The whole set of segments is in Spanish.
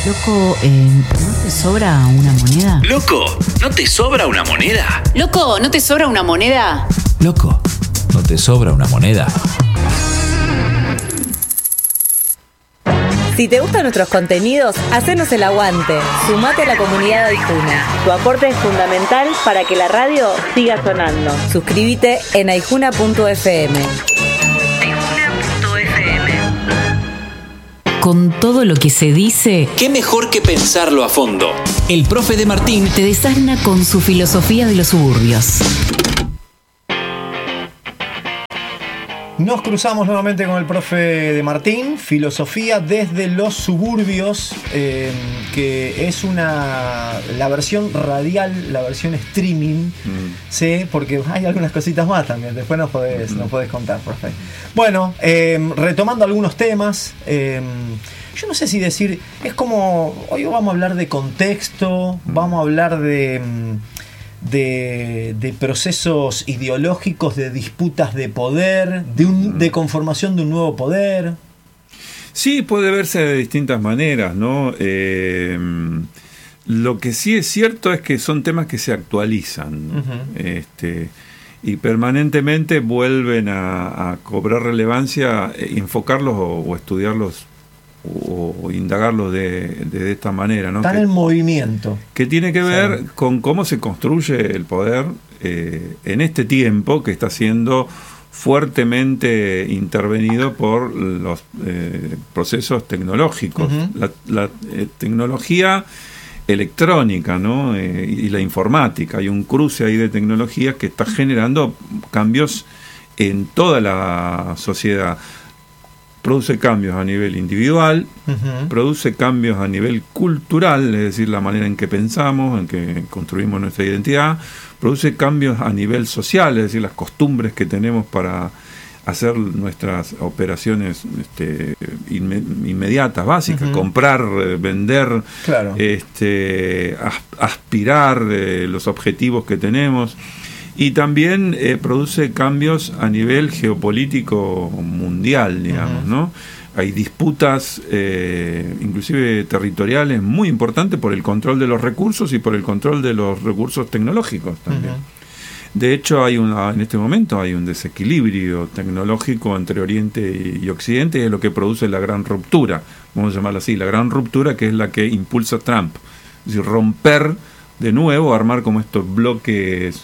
Loco, ¿no te sobra una moneda? Loco, ¿no te sobra una moneda? Loco, ¿no te sobra una moneda? Loco, ¿no te sobra una moneda? Si te gustan nuestros contenidos, hacenos el aguante. Sumate a la comunidad de Aijuna. Tu aporte es fundamental para que la radio siga sonando. Suscríbete en aijuna.fm. Con todo lo que se dice, ¿qué mejor que pensarlo a fondo? El profe de Martín te desasna con su filosofía de los suburbios. Nos cruzamos nuevamente con el profe de Martín, filosofía desde los suburbios, que es la versión radial, la versión streaming, ¿sí? Porque hay algunas cositas más también, después nos podés contar, profe. Bueno, retomando algunos temas, yo no sé si decir, es como, hoy vamos a hablar de contexto, vamos a hablar de procesos ideológicos, de disputas de poder, de conformación de un nuevo poder. Sí, puede verse de distintas maneras, ¿no? Lo que sí es cierto es que son temas que se actualizan, ¿no? Y permanentemente vuelven a cobrar relevancia, enfocarlos o estudiarlos o indagarlos de esta manera, ¿no? Están en movimiento. Que tiene que ver con cómo se construye el poder en este tiempo que está siendo fuertemente intervenido por los procesos tecnológicos. La tecnología electrónica, ¿no? Y la informática. Hay un cruce ahí de tecnologías que está generando cambios en toda la sociedad. Produce cambios a nivel individual, produce cambios a nivel cultural, es decir, la manera en que pensamos, en que construimos nuestra identidad, produce cambios a nivel social, es decir, las costumbres que tenemos para hacer nuestras operaciones inmediatas, básicas, comprar, vender, claro. Aspirar los objetivos que tenemos. Y también produce cambios a nivel geopolítico mundial, digamos, ¿no? Hay disputas, inclusive territoriales, muy importantes por el control de los recursos y por el control de los recursos tecnológicos también. De hecho, en este momento hay un desequilibrio tecnológico entre Oriente y Occidente, y es lo que produce la gran ruptura, vamos a llamarla así, la gran ruptura, que es la que impulsa Trump. Es decir, romper de nuevo, armar como estos bloques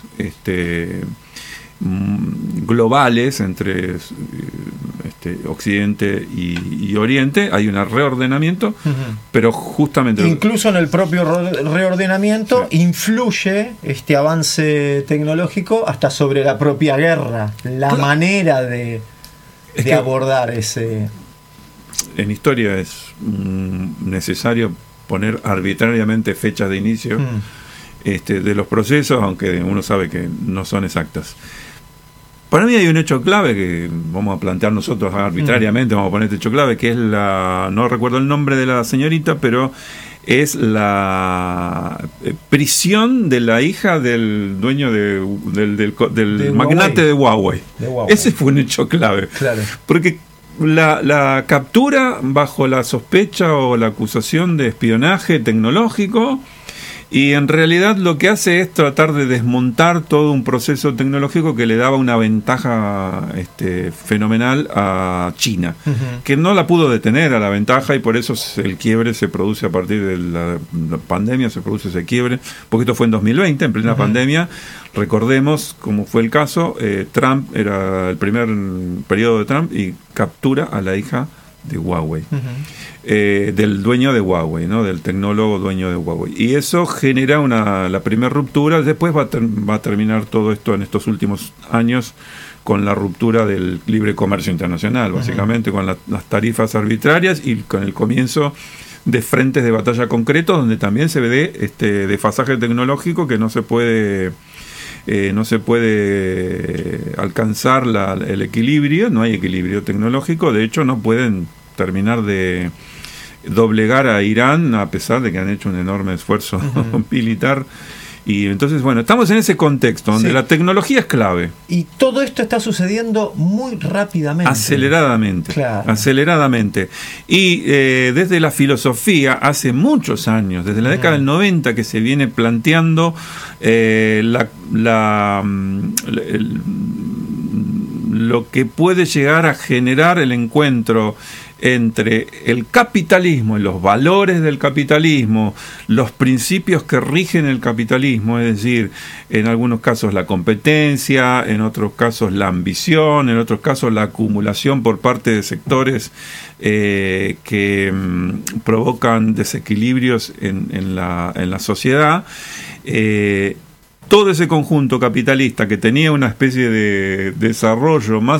globales entre Occidente y Oriente. Hay un reordenamiento, pero justamente incluso en el propio reordenamiento influye este avance tecnológico hasta sobre la propia guerra, manera de abordar ese. En historia es necesario poner arbitrariamente fechas de inicio de los procesos, aunque uno sabe que no son exactas. Para mí hay un hecho clave que vamos a plantear nosotros arbitrariamente, vamos a poner este hecho clave, que es no recuerdo el nombre de la señorita, pero es la prisión de la hija del dueño del magnate de Huawei. Ese fue un hecho clave. Claro. Porque la captura bajo la sospecha o la acusación de espionaje tecnológico, y en realidad lo que hace es tratar de desmontar todo un proceso tecnológico que le daba una ventaja fenomenal a China, que no la pudo detener a la ventaja, y por eso el quiebre se produce a partir de la pandemia, se produce ese quiebre, porque esto fue en 2020, en plena pandemia. Recordemos cómo fue el caso. Trump era el primer periodo de Trump y captura a la hija de Huawei, del dueño de Huawei, ¿no? Del tecnólogo dueño de Huawei, y eso genera la primera ruptura. Después va a terminar todo esto en estos últimos años con la ruptura del libre comercio internacional, básicamente con las tarifas arbitrarias y con el comienzo de frentes de batalla concretos, donde también se ve desfasaje tecnológico que no se puede alcanzar el equilibrio. No hay equilibrio tecnológico. De hecho, no pueden terminar de doblegar a Irán, a pesar de que han hecho un enorme esfuerzo militar Y entonces, bueno, estamos en ese contexto donde la tecnología es clave. Y todo esto está sucediendo muy rápidamente. Aceleradamente. Claro. Aceleradamente. Y desde la filosofía, hace muchos años, desde la década del 90, que se viene planteando lo que puede llegar a generar el encuentro entre el capitalismo y los valores del capitalismo, los principios que rigen el capitalismo, es decir, en algunos casos la competencia, en otros casos la ambición, en otros casos la acumulación por parte de sectores que provocan desequilibrios en la sociedad. Todo ese conjunto capitalista que tenía una especie de desarrollo más